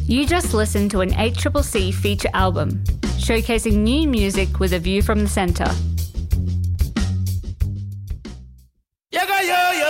You just listened to an ACCC feature album, showcasing new music with a view from the centre.